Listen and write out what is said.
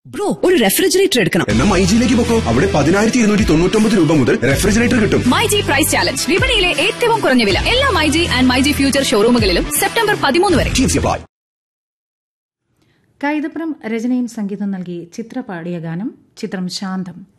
Bro, ഒരു refrigerator എടുക്കണം. എന്നാ മൈജിയിലേക്ക് പോക്കോ. അവിടെ 10,299 രൂപ മുതൽ റെഫ്രിജറേറ്റർ കിട്ടും. മൈജി പ്രൈസ് ചാലഞ്ച്, വിപണിയിലെ ഏറ്റവും കുറഞ്ഞ വില. എല്ലാ myG and myG future ഷോറൂമുകളിലും September 13 വരെ. കൈതപ്രം രചനയും സംഗീതം നൽകി ചിത്ര പാടിയ ഗാനം. ചിത്രം ശാന്തം.